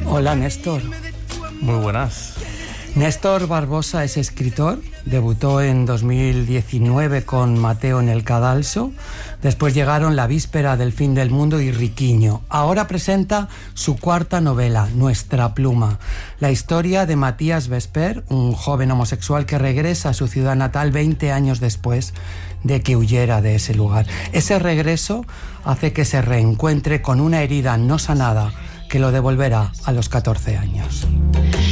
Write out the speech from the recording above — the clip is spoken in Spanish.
Hola, Néstor. Muy buenas. Néstor Barbosa es escritor, debutó en 2019 con Mateo en el Cadalso, después llegaron La víspera del fin del mundo y Riquiño. Ahora presenta su cuarta novela, Nuestra pluma, la historia de Matías Vesper, un joven homosexual que regresa a su ciudad natal 20 años después de que huyera de ese lugar. Ese regreso hace que se reencuentre con una herida no sanada que lo devolverá a los 14 años.